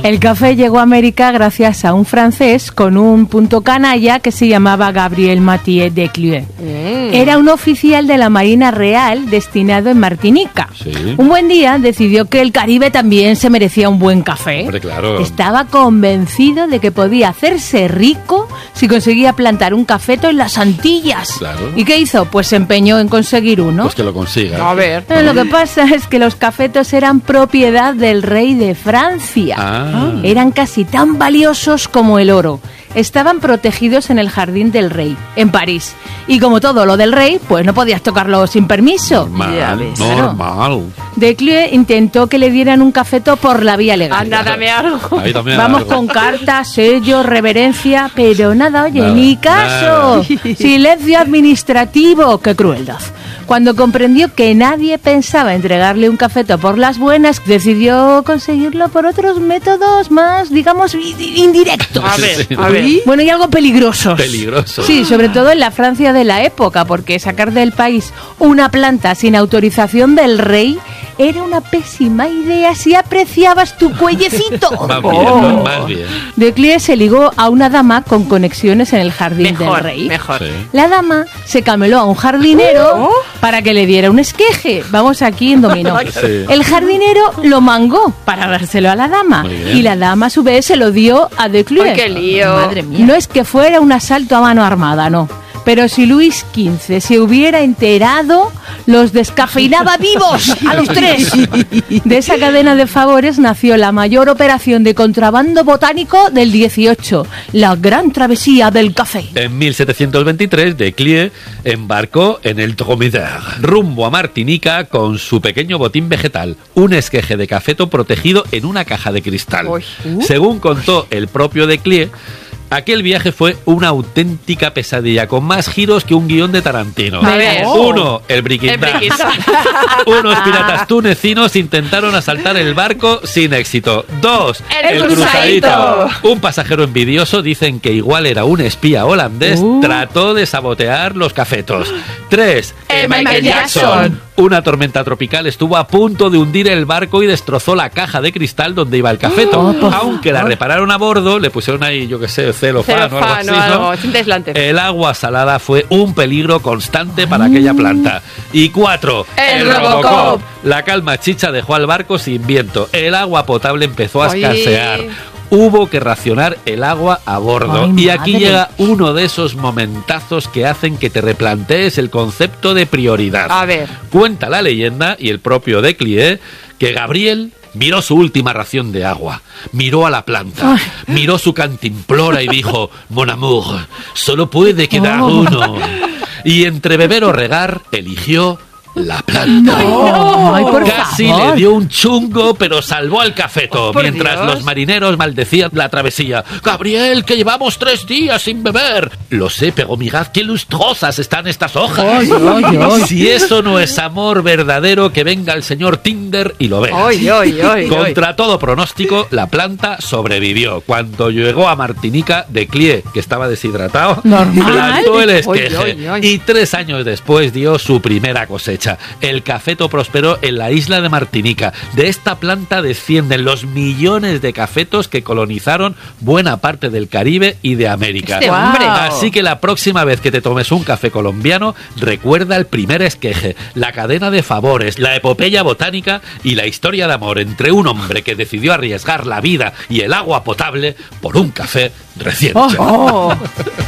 El café llegó a América gracias a un francés con un punto canalla que se llamaba Gabriel Mathieu de Clieu. Era un oficial de la Marina Real destinado en Martinica. Sí. Un buen día decidió que el Caribe también se merecía un buen café. Hombre, claro. Estaba convencido de que podía hacerse rico si conseguía plantar un cafeto en las Antillas. Claro. ¿Y qué hizo? Pues se empeñó en conseguir uno. Pues que lo consiga. A ver. Lo que pasa es que los cafetos eran propiedad del rey de Francia. Eran casi tan valiosos como el oro. Estaban protegidos en el jardín del rey, en París. Y como todo lo del rey, pues no podías tocarlo sin permiso. Ya ves. Normal. De Clieu intentó que le dieran un cafeto por la vía legal. Anda, dame algo. Ahí también Vamos algo. con cartas, sellos, reverencia, pero nada, oye, Nada, ni caso. nada. Silencio administrativo, qué crueldad. Cuando comprendió que nadie pensaba entregarle un cafeto por las buenas, decidió conseguirlo por otros métodos más, digamos, indirectos. A ver, Sí. a ver. Bueno, y algo peligrosos. Peligroso. Sí, sobre todo en la Francia de la época, porque sacar del país una planta sin autorización del rey era una pésima idea si apreciabas tu cuellecito. Más bien, ¿no? Más bien. De Clieu se ligó a una dama con conexiones en el jardín del rey. Mejor. Sí. La dama se cameló a un jardinero para que le diera un esqueje. Vamos aquí en dominó. Sí. El jardinero lo mangó para dárselo a la dama. Muy bien. Y la dama a su vez se lo dio a De Clieu. ¡Ay, qué lío! Madre mía. No es que fuera un asalto a mano armada, no. Pero si Luis XV se hubiera enterado, los descafeinaba vivos a los tres. De esa cadena de favores nació la mayor operación de contrabando botánico del 18, la Gran Travesía del Café. En 1723, De Clieu embarcó en el Dromedare, rumbo a Martinica con su pequeño botín vegetal, un esqueje de cafeto protegido en una caja de cristal. Uy. Según contó el propio De Clieu, aquel viaje fue una auténtica pesadilla, con más giros que un guión de Tarantino. A ver. Uno, el Briquindá. Unos piratas tunecinos intentaron asaltar el barco sin éxito. Dos, El cruzadito. Un pasajero envidioso, dicen que igual era un espía holandés, trató de sabotear los cafetos. Tres, El Michael Jackson. Una tormenta tropical estuvo a punto de hundir el barco y destrozó la caja de cristal donde iba el cafeto. Aunque la repararon a bordo, le pusieron ahí, yo qué sé, celofán o algo así, ¿no? cinta aislante. El agua salada fue un peligro constante para aquella planta. Y cuatro, El Robocop. La calma chicha dejó al barco sin viento. El agua potable empezó a Oye. escasear. Hubo que racionar el agua a bordo. Ay, Y aquí madre. llega uno de esos momentazos que hacen que te replantees el concepto de prioridad. A ver. Cuenta la leyenda, y el propio De Clieu, que Gabriel miró su última ración de agua, miró a la planta, miró su cantimplora y dijo: Mon amour, solo puede quedar uno. Y entre beber o regar, eligió la planta. Ay, por Casi favor. le dio un chungo, pero salvó al cafeto, Por mientras Dios. los marineros maldecían la travesía. Gabriel, que llevamos 3 días sin beber. Lo sé, pero mirad qué lustrosas están estas hojas. Ay, ay, ay. Si eso no es amor verdadero, que venga el señor Tinder y lo vea. Contra todo pronóstico, la planta sobrevivió. Cuando llegó a Martinica, De Clieu, que estaba deshidratado, Normal. plantó el esqueje. Oy, oy, oy. Y 3 años después dio su primera cosecha. El cafeto prosperó en la isla de Martinica. De esta planta descienden los millones de cafetos que colonizaron buena parte del Caribe y de América. Este hombre. Así que la próxima vez que te tomes un café colombiano, recuerda el primer esqueje, la cadena de favores, la epopeya botánica y la historia de amor entre un hombre que decidió arriesgar la vida y el agua potable por un café recién hecho.